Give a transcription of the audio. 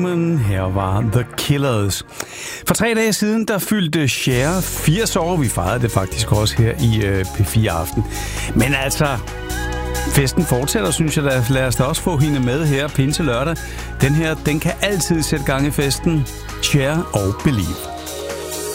Her var The Killers. For 3 dage siden, der fyldte Cher 80 år. Vi fejrede det faktisk også her i P4 Aften. Men altså, festen fortsætter, synes jeg. Lad os da også få hende med her pinse lørdag. Den her, den kan altid sætte gang i festen. Cher og Believe.